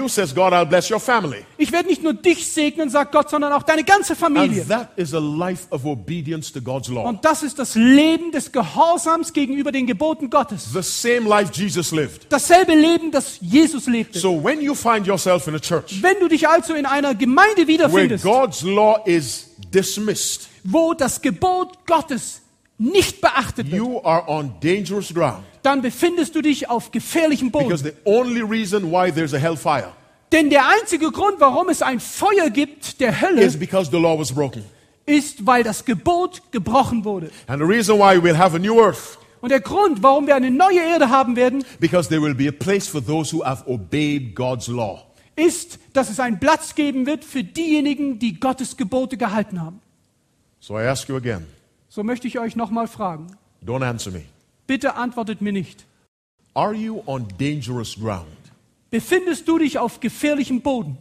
you, says God, I'll bless your family. Ich werde nicht nur dich segnen, sagt Gott, sondern auch deine ganze Familie. And that is a life of obedience to God's law. Und das ist das Leben des Gehorsams gegenüber den Geboten Gottes. The same life Jesus lived. Dasselbe Leben, das Jesus lebte. So when you find yourself in a church Wenn du dich also in einer Gemeinde where wiederfindest, God's law is dismissed, wo das Gebot Gottes nicht beachtet wird, you are on dangerous ground. dann befindest du dich auf gefährlichem Because Boden. the only reason why there's a hellfire Denn der einzige Grund, warum es ein Feuer gibt, der Hölle, is because the law was broken. ist, weil das Gebot gebrochen wurde. And the reason why we'll have a new earth, Und der Grund, warum wir eine neue Erde haben werden, because there will be a place for those who have obeyed God's law. ist, dass es einen Platz geben wird für diejenigen, die Gottes Gebote gehalten haben. So I ask you again, So möchte ich euch nochmal fragen. don't answer me. Bitte antwortet mir nicht. Are you on dangerous ground? Befindest du dich auf gefährlichem Boden?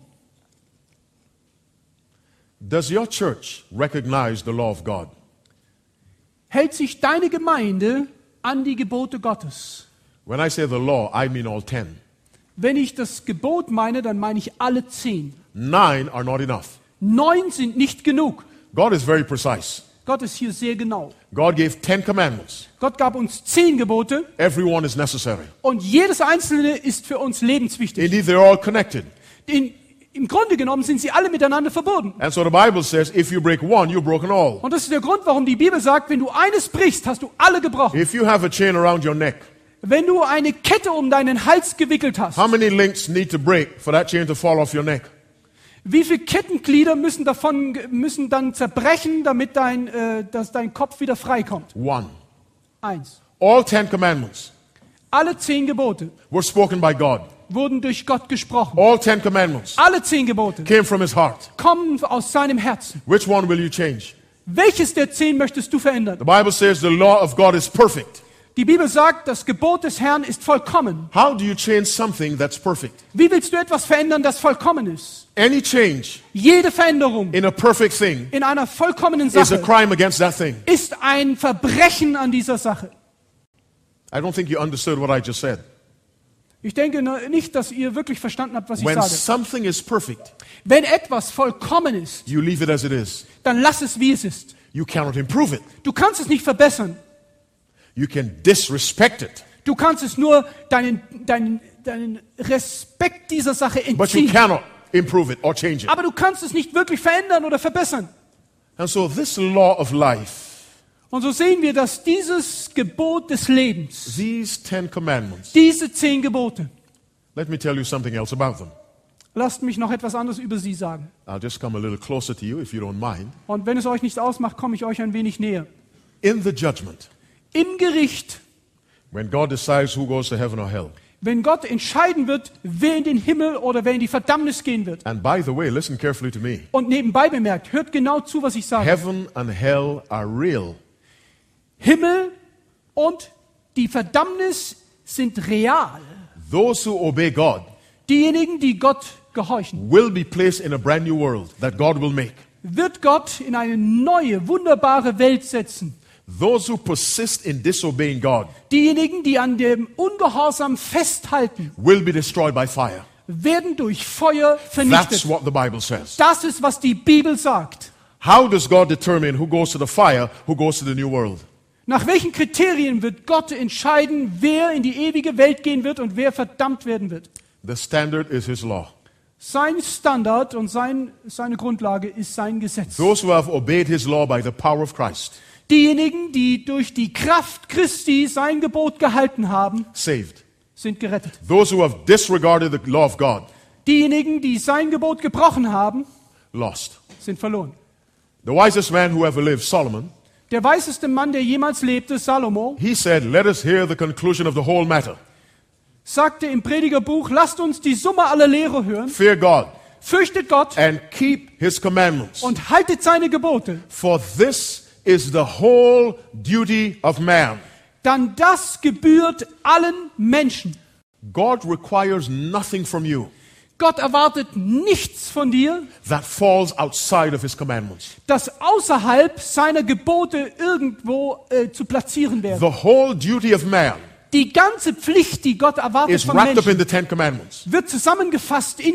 Does your church recognize the law of God? Hält sich deine Gemeinde an die Gebote Gottes? When I say the law, I mean all 10. Wenn ich das Gebot meine, dann meine ich alle 10. 9 are not enough. 9 sind nicht genug. God is very precise. Gott ist hier sehr genau. God gave 10 commandments. Gott gab uns 10 Gebote Every one is necessary. und jedes einzelne ist für uns lebenswichtig. Indeed, they're all connected. Im Grunde genommen sind sie alle miteinander verbunden. And so the Bible says, if you break one, you've broken all. Und das ist der Grund, warum die Bibel sagt, wenn du eines brichst, hast du alle gebrochen. If you have a chain around your neck, Wenn du eine Kette um deinen Hals gewickelt hast, how many links need to break for that chain to fall off your neck? wie viele Kettenglieder müssen dann zerbrechen, damit dass dein Kopf wieder freikommt? 1. 1. All 10 commandments Alle 10 Gebote were spoken by God. wurden durch Gott gesprochen. All 10 commandments Alle 10 Gebote came from his heart. kommen aus seinem Herzen. Which one will you change? Welches der 10 möchtest du verändern? The Bible says the law of God is perfect. Die Bibel sagt, das Gebot des Herrn ist vollkommen. How do you change something that's perfect? Wie willst du etwas verändern, das vollkommen ist? Any change Jede Veränderung in a perfect thing in einer vollkommenen is a Sache crime against that thing. ist ein Verbrechen an dieser Sache. I don't think you understood what I just said. Ich denke nicht, dass ihr wirklich verstanden habt, was ich When sage. something is perfect, Wenn etwas vollkommen ist, you leave it as it is. dann lass es, wie es ist. You cannot improve it. Du kannst es nicht verbessern. You can disrespect it, Du kannst es nur deinen Respekt dieser Sache but you entziehen. cannot improve it or change it. Aber du kannst es nicht wirklich verändern oder verbessern. And so this law of life, Und so sehen wir, dass dieses Gebot des Lebens, these 10 commandments, diese 10 Gebote, let me tell you something else about them. lasst mich noch etwas anderes über sie sagen. I'll just come a little closer to you if you don't mind. Und wenn es euch nicht ausmacht, komme ich euch ein wenig näher. In the judgment, Im Gericht, when God decides who goes to heaven or hell. wenn Gott entscheiden wird, wer in den Himmel oder wer in die Verdammnis gehen wird. And by the way, listen carefully to me. Und nebenbei bemerkt, hört genau zu, was ich sage. Heaven and hell are real. Himmel und die Verdammnis sind real. Those who obey God Diejenigen, die Gott gehorchen, will be placed in a brand new world that God will make. wird Gott in eine neue, wunderbare Welt setzen. Those who persist in disobeying God Diejenigen, die an dem Ungehorsam festhalten, will be destroyed by fire. werden durch Feuer That's vernichtet. what the Bible says. Das ist, was die Bibel sagt. How does God determine who goes to the fire, who goes to the new world? Nach welchen Kriterien wird Gott entscheiden, wer in die ewige Welt gehen wird und wer verdammt werden wird? The standard is His law. Sein Standard und seine Grundlage ist sein Gesetz. Those who have obeyed His law by the power of Christ, Diejenigen, die durch die Kraft Christi sein Gebot gehalten haben, saved. sind gerettet. Those who have disregarded the law of God, Diejenigen, die sein Gebot gebrochen haben, lost. sind verloren. The wisest man who ever lived, Solomon, Der weiseste Mann, der jemals lebte, Salomo, he said, let us hear the conclusion of the whole matter. sagte im Predigerbuch, lasst uns die Summe aller Lehre hören, Fear God fürchtet Gott and keep His commandments. und haltet seine Gebote, For this is the whole duty of man. dann das gebührt allen Menschen. God requires nothing from you Gott erwartet nichts von dir, that falls outside of His commandments. das außerhalb seiner Gebote irgendwo zu platzieren wäre. The whole duty of man Die ganze Pflicht, die Gott erwartet is von wrapped up in Menschen, the 10 commandments. wird zusammengefasst in